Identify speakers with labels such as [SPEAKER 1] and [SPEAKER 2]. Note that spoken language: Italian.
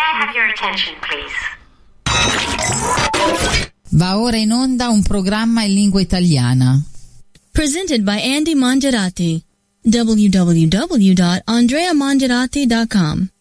[SPEAKER 1] I have your attention, please?
[SPEAKER 2] Va ora in onda un programma in lingua italiana.
[SPEAKER 3] Presented by Andy Mangiarati. www.andreamangiarati.com